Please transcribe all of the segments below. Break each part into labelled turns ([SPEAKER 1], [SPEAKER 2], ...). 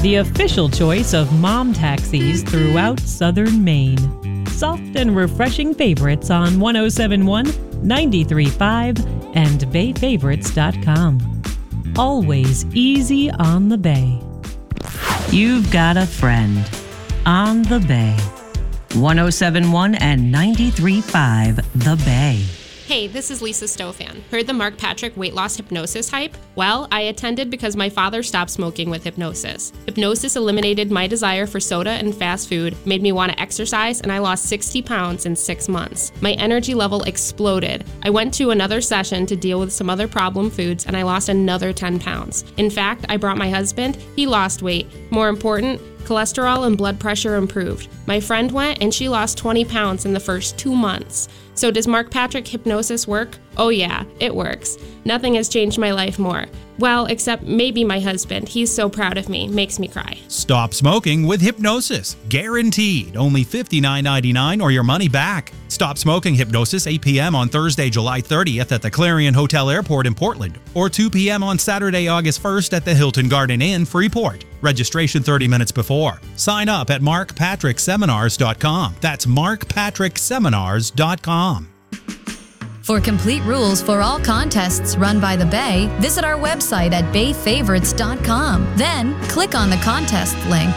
[SPEAKER 1] the official choice of mom taxis throughout southern Maine. Soft and refreshing favorites on 1071, 93.5, and bayfavorites.com. Always easy on the Bay. You've got a friend on the Bay. 1071 and 93.5 The Bay.
[SPEAKER 2] Hey, this is Lisa Stofan. Heard the Mark Patrick weight loss hypnosis hype? Well, I attended because my father stopped smoking with hypnosis. Hypnosis eliminated my desire for soda and fast food, made me want to exercise, and I lost 60 pounds in 6 months. My energy level exploded. I went to another session to deal with some other problem foods, and I lost another 10 pounds. In fact, I brought my husband. He lost weight. More important, cholesterol and blood pressure improved. My friend went and she lost 20 pounds in the first 2 months. So does Mark Patrick hypnosis work? Oh yeah, it works. Nothing has changed my life more. Well, except maybe my husband. He's so proud of me, makes me cry.
[SPEAKER 3] Stop smoking with hypnosis. Guaranteed. Only $59.99 or your money back. Stop smoking hypnosis 8 p.m. on Thursday, July 30th at the Clarion Hotel Airport in Portland, or 2 p.m. on Saturday, August 1st at the Hilton Garden Inn, Freeport. Registration 30 minutes before. Sign up at markpatrickseminars.com. That's markpatrickseminars.com.
[SPEAKER 4] For complete rules for all contests run by the Bay, visit our website at bayfavorites.com. Then click on the contest link.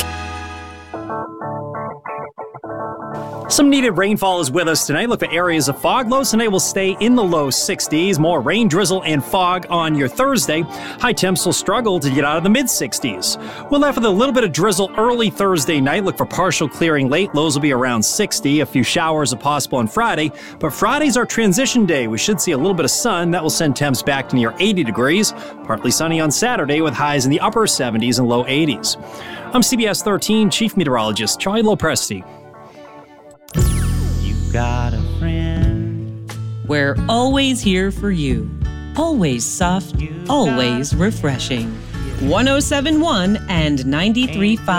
[SPEAKER 5] Some needed rainfall is with us tonight. Look for areas of fog. Lows tonight will stay in the low 60s. More rain, drizzle, and fog on your Thursday. High temps will struggle to get out of the mid 60s. We're left with a little bit of drizzle early Thursday night. Look for partial clearing late. Lows will be around 60. A few showers are possible on Friday. But Friday's our transition day. We should see a little bit of sun. That will send temps back to near 80 degrees. Partly sunny on Saturday with highs in the upper 70s and low 80s. I'm CBS 13 Chief Meteorologist Charlie Lopresti.
[SPEAKER 6] Got a friend.
[SPEAKER 1] We're always here for you. Always soft, always refreshing. 1071 and 93.5